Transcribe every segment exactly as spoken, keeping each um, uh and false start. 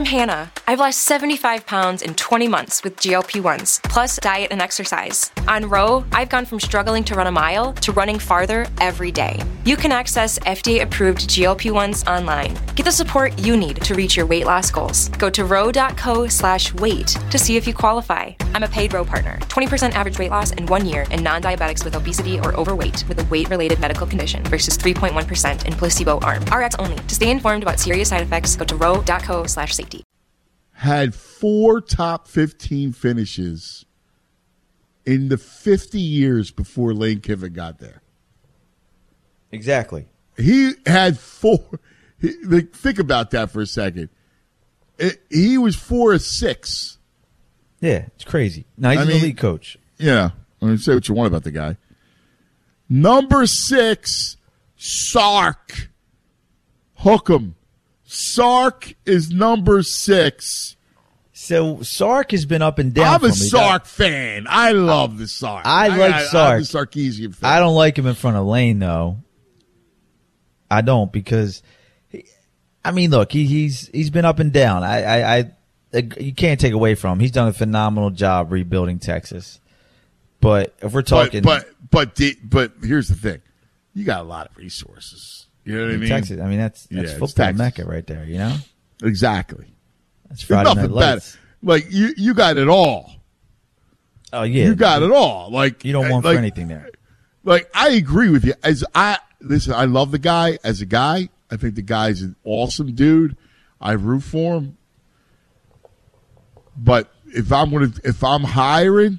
I'm Hannah. I've lost seventy-five pounds in twenty months with G L P ones, plus diet and exercise. On Row, I've gone from struggling to run a mile to running farther every day. You can access F D A-approved G L P ones online. Get the support you need to reach your weight loss goals. Go to row.co slash weight to see if you qualify. I'm a paid Row partner. twenty percent average weight loss in one year in non-diabetics with obesity or overweight with a weight-related medical condition versus three point one percent in placebo arm. R X only. To stay informed about serious side effects, go to row.co slash safety. Had four top fifteen finishes in the fifty years before Lane Kiffin got there. Exactly. He had four. He, like, think about that for a second. It, he was four or six. Yeah, it's crazy. Now he's I an mean, elite coach. Yeah. I mean, say what you want about the guy. Number six, Sark. Hook 'em. Sark is number six. So Sark has been up and down. I'm a for me. Sark fan. I love the Sark. I like I, Sark. I'm a Sarkeesian fan. I don't like him in front of Lane, though. I don't because, he, I mean, look, he, he's he's been up and down. I, I, I, you can't take away from him. He's done a phenomenal job rebuilding Texas. But if we're talking, but but but, the, but here's the thing: you got a lot of resources. You know what I mean? Texas. I mean, that's that's Yeah, football mecca right there. You know, exactly. That's There's Friday nothing Night Lights. better. Like you, you got it all. Oh yeah, You got it all. Like you don't want like, for anything there. Like I agree with you. As I listen, I love the guy as a guy. I think the guy's an awesome dude. I root for him. But if I'm gonna, if I'm hiring,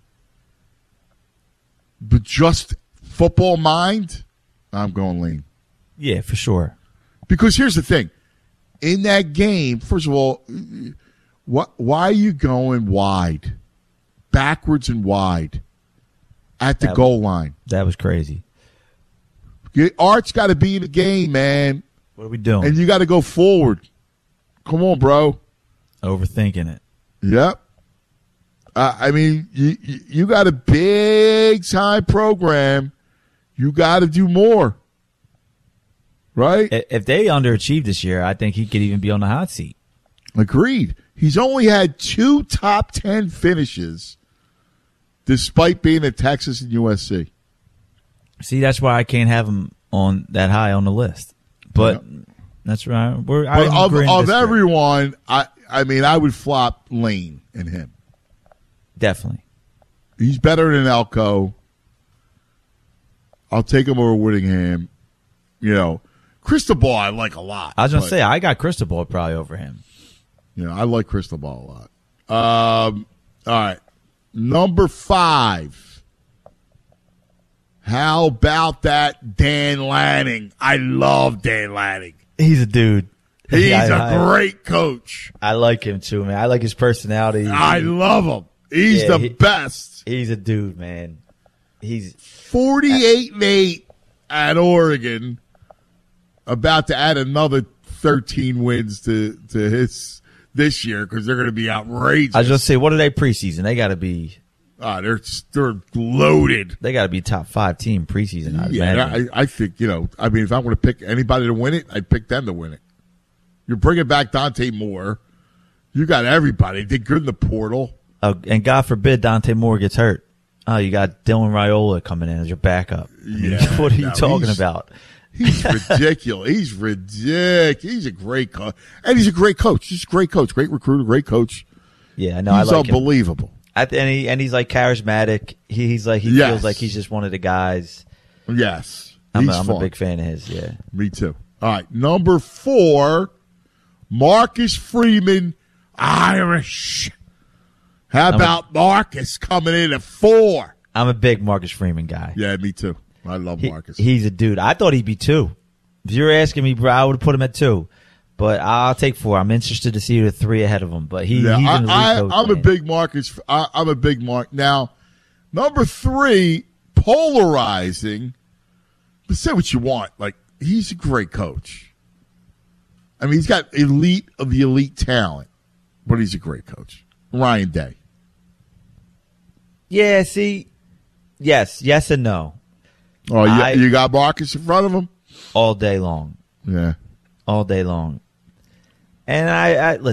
but just football mind, I'm going Lane. Yeah, for sure. Because here's the thing. In that game, first of all, what, why are you going wide? Backwards and wide at the That goal was, line. That was crazy. Art's got to be in the game, man. What are we doing? And you got to go forward. Come on, bro. Overthinking it. Yep. Uh, I mean, you, you got a big-time program. You got to do more. Right? If they underachieved this year, I think he could even be on the hot seat. Agreed. He's only had two top ten finishes despite being at Texas and U S C. See, that's why I can't have him on that high on the list. But yeah. That's right. We're, but of, of every everyone, I, I mean, I would flop Lane and him. Definitely. He's better than Elko. I'll take him over Whittingham. You know, Cristobal I like a lot. I was going to say, I got Cristobal probably over him. You know, I like Cristobal a lot. Um, all right. Number five. How about that Dan Lanning? I love Dan Lanning. He's a dude. He's I, a I, great coach. I like him too, man. I like his personality. I love him. He's yeah, the he, best. He's a dude, man. He's forty-eight and eight at Oregon. About to add another thirteen wins to, to his this year because they're going to be outrageous. I was just say, what are they preseason? They got to be. Uh, they're they're loaded. They got to be top five team preseason. I'd yeah, I, I think you know. I mean, if I'm going to pick anybody to win it, I'd pick them to win it. You're bringing back Dante Moore. You got everybody. They're good in the portal. Oh, and God forbid Dante Moore gets hurt. Oh, you got Dylan Raiola coming in as your backup. Yeah, what are you no, talking about? He's ridiculous. He's ridiculous. He's a great coach, and he's a great coach. He's a great coach, great recruiter, great coach. Yeah, no, he's I like unbelievable. Him. And, he, and he's like charismatic. He, he's like he yes. feels like he's just one of the guys. Yes, I'm, he's a, I'm fun. a big fan of his. Yeah, me too. All right, number four, Marcus Freeman, Irish. How about a, Marcus coming in at four? I'm a big Marcus Freeman guy. Yeah, me too. I love he, Marcus. He's a dude. I thought he'd be two. If you're asking me, bro, I would have put him at two. But I'll take four. I'm interested to see the three ahead of him. But he, yeah, he's I, an elite I, coach, I'm man. a big Marcus. I, I'm a big Mark. Now, number three, polarizing. But say what you want. Like, he's a great coach. I mean, he's got elite of the elite talent, but he's a great coach. Ryan Day. Yeah, see, yes, yes and no. Oh, you, I, you got Marcus in front of him? All day long. Yeah. All day long. And I, I listen.